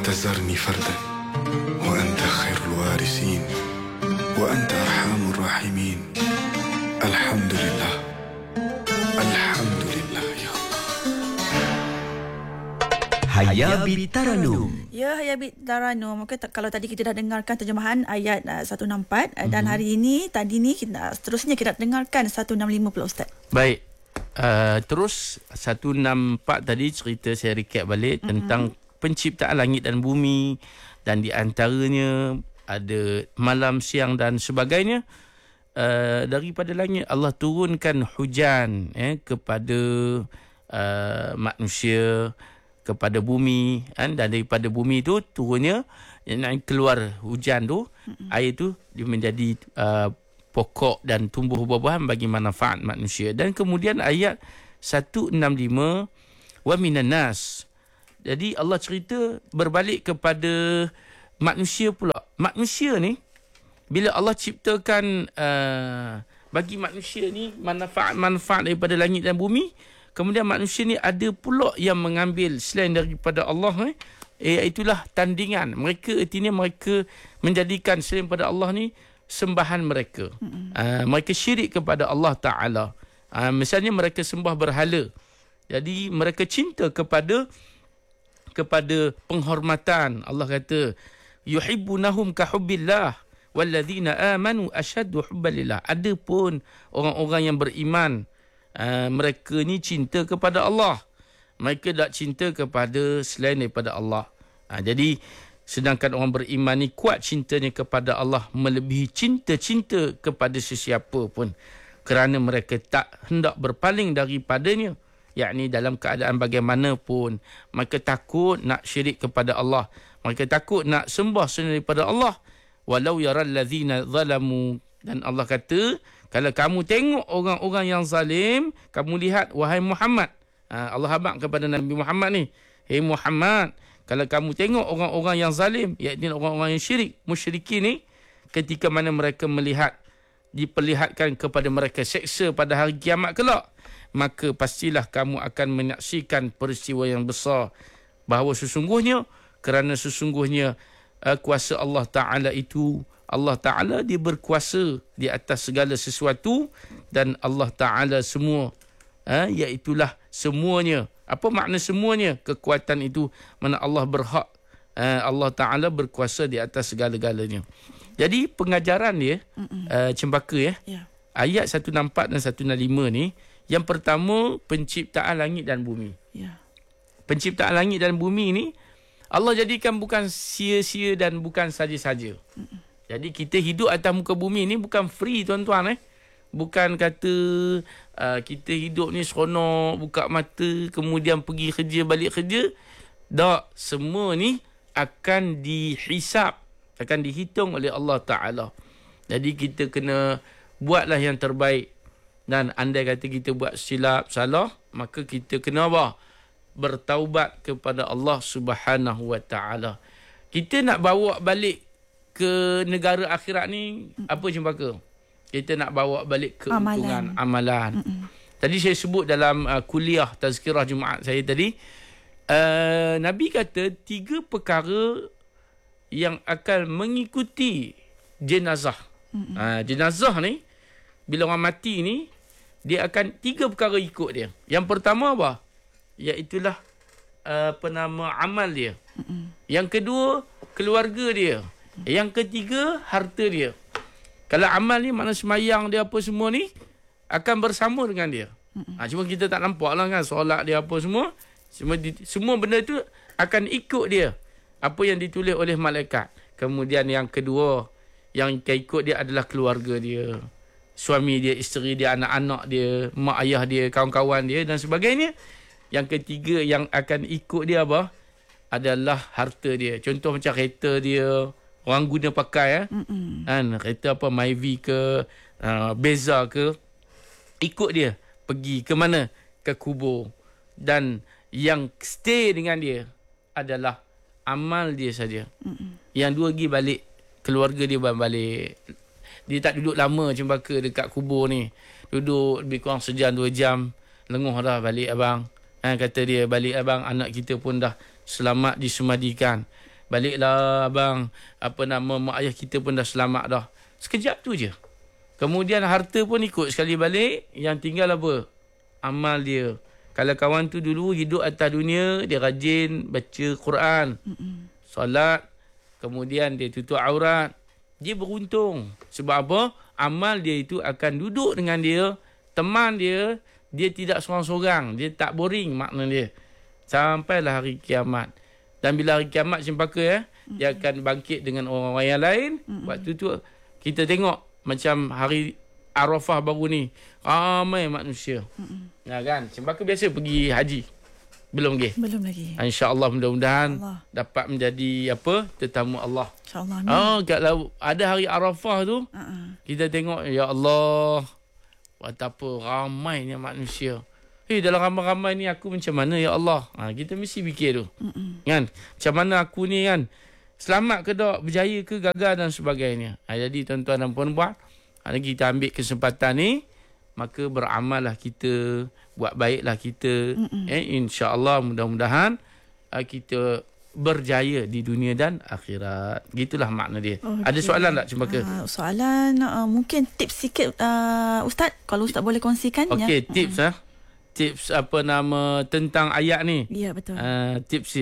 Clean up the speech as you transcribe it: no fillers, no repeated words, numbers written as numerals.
تذرني فردا وأنت خير الوارثين وأنت أرحم الراحمين. الحمد لله، الحمد لله يا الله. Hayabit Taranum. Ya, Hayabit Taranum. Okay, kalau tadi kita dah dengarkan terjemahan ayat 164 dan hari ini, tadi ni seterusnya kita dengarkan 165 pula Ustaz. Baik. Terus 164 tadi cerita saya recap balik tentang penciptaan langit dan bumi, dan di antaranya ada malam, siang dan sebagainya. Daripada langit Allah turunkan hujan kepada manusia, kepada bumi, dan daripada bumi tu turunnya keluar hujan tu, air tu dia menjadi pokok dan tumbuh buah-buahan bagi manfaat manusia. Dan kemudian ayat 165 wa minan nas. Jadi Allah cerita berbalik kepada manusia pula. Manusia ni bila Allah ciptakan bagi manusia ni manfaat daripada langit dan bumi, kemudian manusia ni ada pula yang mengambil selain daripada Allah, itulah tandingan. Mereka artinya mereka menjadikan selain daripada Allah ni sembahan mereka. Mereka syirik kepada Allah Ta'ala. Misalnya mereka sembah berhala. Jadi mereka cinta kepada penghormatan. Allah kata yuhibbunahum kahubbillah walladzina amanu asyaddu hubbalillah. Ada pun orang-orang yang beriman, mereka ni cinta kepada Allah. Mereka tak cinta kepada selain daripada Allah. Jadi sedangkan orang beriman ni kuat cintanya kepada Allah melebihi cinta-cinta kepada sesiapa pun, kerana mereka tak hendak berpaling daripadanya, yakni dalam keadaan bagaimanapun. Mereka takut nak syirik kepada Allah, mereka takut nak sembah selain daripada Allah. Walau yaral ladzina zalamu, dan Allah kata kalau kamu tengok orang-orang yang zalim, kamu lihat wahai Muhammad. Allah habaq kepada Nabi Muhammad ni, hey Muhammad, kalau kamu tengok orang-orang yang zalim, iaitu orang-orang yang syirik, musyrikin ni, ketika mana mereka melihat, diperlihatkan kepada mereka seksa pada hari kiamat kelak, maka pastilah kamu akan menyaksikan peristiwa yang besar, bahawa sesungguhnya, kerana sesungguhnya kuasa Allah Ta'ala itu, Allah Ta'ala dia berkuasa di atas segala sesuatu, dan Allah Ta'ala semua, iaitulah semuanya. Apa makna semuanya? Kekuatan itu mana Allah berhak, Allah Ta'ala berkuasa di atas segala-galanya. Jadi pengajaran dia Cempaka ayat 164 dan 165 ni, yang pertama penciptaan langit dan bumi. Penciptaan langit dan bumi ni Allah jadikan bukan sia-sia dan bukan saja-saja. Jadi kita hidup atas muka bumi ni bukan free tuan-tuan. Bukan kata kita hidup ni seronok, buka mata, kemudian pergi kerja, balik kerja. Tak, semua ni akan dihisap, akan dihitung oleh Allah Ta'ala. Jadi kita kena buatlah yang terbaik. Dan andai kata kita buat silap, salah, maka kita kena apa? Bertaubat kepada Allah Subhanahu Wa Ta'ala. Kita nak bawa balik ke negara akhirat ni, apa Cempaka? Kita nak bawa balik keuntungan amalan. Tadi saya sebut dalam kuliah tazkirah Jumaat saya tadi, Nabi kata 3 perkara yang akan mengikuti jenazah. Jenazah ni, bila orang mati ni, dia akan 3 perkara ikut dia. Yang pertama apa? Iaitulah amal dia. Yang kedua, keluarga dia. Yang ketiga, harta dia. Kalau amal ni makna semayang dia apa semua ni akan bersama dengan dia. Cuma kita tak nampak lah kan, solat dia apa semua. Semua benda tu akan ikut dia, apa yang ditulis oleh malaikat. Kemudian yang kedua, yang ikut dia adalah keluarga dia. Suami dia, isteri dia, anak-anak dia, mak ayah dia, kawan-kawan dia dan sebagainya. Yang ketiga yang akan ikut dia apa? Adalah harta dia. Contoh macam kereta dia, orang guna pakai kan, kereta apa, Myvi ke Beza ke, ikut dia pergi ke mana? Ke kubur. Dan yang stay dengan dia adalah amal dia saja. Yang dua lagi balik, keluarga dia balik. Dia tak duduk lama Cempaka dekat kubur ni. Duduk lebih kurang sejam 2 jam, lenguh dah balik abang. Kata dia, balik abang, anak kita pun dah selamat disemadikan. baliklah abang, mak ayah kita pun dah selamat dah. Sekejap tu je. Kemudian harta pun ikut sekali balik, yang tinggal apa? Amal dia. Kalau kawan tu dulu hidup atas dunia, dia rajin baca Quran, solat, kemudian dia tutup aurat, dia beruntung. Sebab apa? Amal dia itu akan duduk dengan dia, teman dia, dia tidak seorang-seorang, dia tak boring makna dia. Sampailah hari kiamat. Dan bila hari kiamat cempaka dia akan bangkit dengan orang-orang yang lain. Waktu tu kita tengok macam hari Arafah baru ni, ramai manusia. Nah kan, cempaka biasa pergi haji. Belum lagi? Belum lagi. InsyaAllah mudah-mudahan dapat menjadi tetamu Allah. InsyaAllah. Amin. Kalau ada hari Arafah tu, kita tengok, ya Allah, betapa ramainya manusia. Dalam ramai-ramai ni aku macam mana, ya Allah? Kita mesti fikir tu. Kan? Macam mana aku ni kan? Selamat ke tak? Berjaya ke gagal dan sebagainya. Jadi tuan-tuan dan puan-puan, kita ambil kesempatan ni, maka beramallah kita, buat baiklah kita. InsyaAllah mudah-mudahan kita berjaya di dunia dan akhirat. Gitulah makna dia. Ada soalan tak Cempaka? Soalan mungkin tips sikit Ustaz, kalau Ustaz boleh kongsikan. Okey, tips tips tentang ayat ni. Ya, betul. Tips